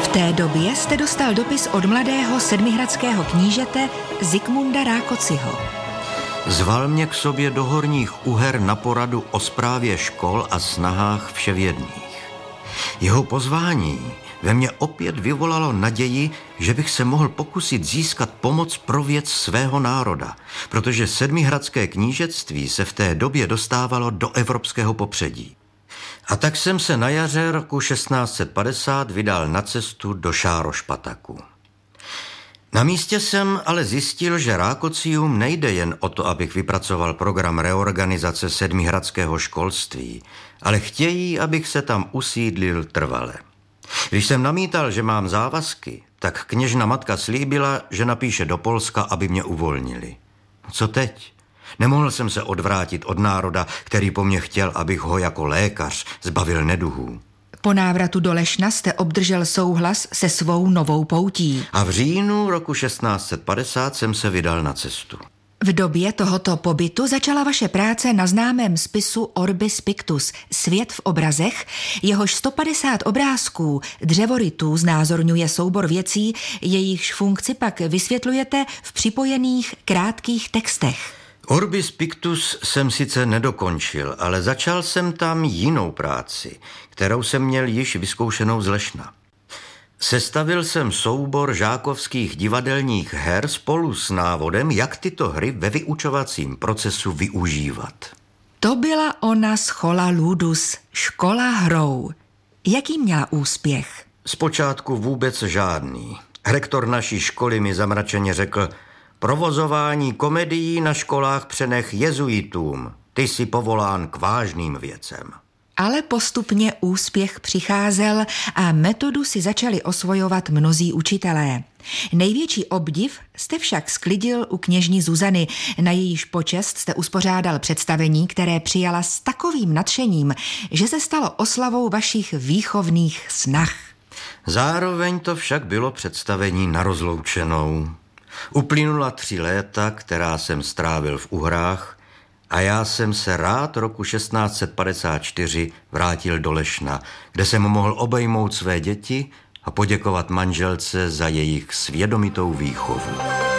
té době jste dostal dopis od mladého sedmihradského knížete Zikmunda Rákociho. Zval mě k sobě do Horních Uher na poradu o správě škol a snahách vševědných. Jeho pozvání ve mně opět vyvolalo naději, že bych se mohl pokusit získat pomoc pro věc svého národa, protože sedmihradské knížectví se v té době dostávalo do evropského popředí. A tak jsem se na jaře roku 1650 vydal na cestu do Šárošpataku. Na místě jsem ale zjistil, že Rákociům nejde jen o to, abych vypracoval program reorganizace sedmihradského školství, ale chtějí, abych se tam usídlil trvale. Když jsem namítal, že mám závazky, tak kněžna matka slíbila, že napíše do Polska, aby mě uvolnili. Co teď? Nemohl jsem se odvrátit od národa, který po mně chtěl, abych ho jako lékař zbavil neduhů. Po návratu do Lešna jste obdržel souhlas se svou novou poutí. A v říjnu roku 1650 jsem se vydal na cestu. V době tohoto pobytu začala vaše práce na známém spisu Orbis Pictus, Svět v obrazech, jehož 150 obrázků dřevorytů znázorňuje soubor věcí, jejichž funkci pak vysvětlujete v připojených krátkých textech. Orbis Pictus jsem sice nedokončil, ale začal jsem tam jinou práci, kterou jsem měl již vyzkoušenou z Lešna. Sestavil jsem soubor žákovských divadelních her spolu s návodem, jak tyto hry ve vyučovacím procesu využívat. To byla ona Schola Ludus, škola hrou. Jaký měla úspěch? Zpočátku vůbec žádný. Rektor naší školy mi zamračeně řekl: provozování komedií na školách přenech jezuitům. Ty jsi povolán k vážným věcem. Ale postupně úspěch přicházel a metodu si začali osvojovat mnozí učitelé. Největší obdiv jste však sklidil u kněžny Zuzany, na jejíž počest jste uspořádal představení, které přijala s takovým nadšením, že se stalo oslavou vašich výchovných snah. Zároveň to však bylo představení na rozloučenou. Uplynula 3 léta, která jsem strávil v Uhrách, a já jsem se rád roku 1654 vrátil do Lešna, kde jsem mohl obejmout své děti a poděkovat manželce za jejich svědomitou výchovu.